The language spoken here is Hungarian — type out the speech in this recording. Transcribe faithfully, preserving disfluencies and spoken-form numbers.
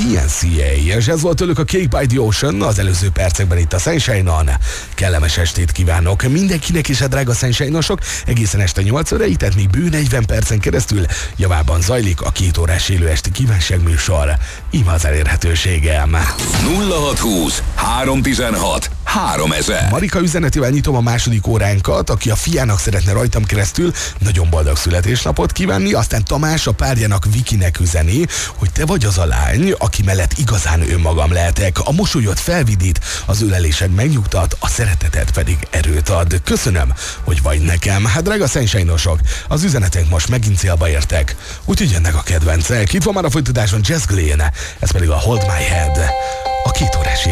P N C A. És ez volt tőlük a Cake by the Ocean az előző percekben itt a Sunshine-on. Kellemes estét kívánok mindenkinek és a drága Sunshine-osok. Egészen este nyolc óráig, tehát még bő negyven percen keresztül javában zajlik a két órás élő esti kívánságműsor. Ima az elérhetőségem. nulla hat húsz három tizenhat háromezer. Marika üzenetével nyitom a második óránkat, aki a fiának szeretne rajtam keresztül nagyon boldog születésnapot kívánni, aztán Tamás a párjának Vikinek üzeni, hogy te vagy az a lány, aki mellett igazán önmagam lehetek, a mosolyod felvidít, az ölelésed megnyugtat, a szereteted pedig erőt ad. Köszönöm, hogy vagy nekem. Hát drága Sunshine-osok, az üzenetek most megint célba értek, úgyhogy jönnek a kedvencek. Itt van már a folytatáson Jess Glynn, ez pedig a Hold My Head, a két órás